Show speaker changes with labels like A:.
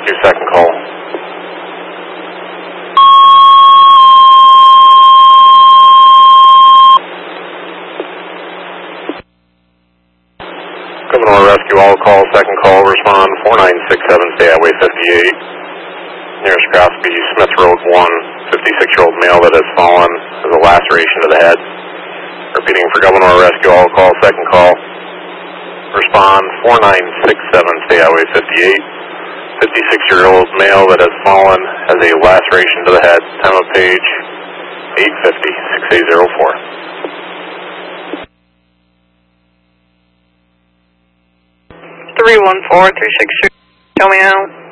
A: Rescue, second call. Governor Rescue, all call, second call, respond 4967, stay Highway 58. Nearest cross be Smith Road 1, 56-year-old male that has fallen, has a laceration to the head. Repeating for Governor Rescue, all call, second call. Respond 4967, stay Highway 58. 56-year-old male that has fallen, has a laceration to the head. Time of page 850, 6804.
B: 314-363, show me out.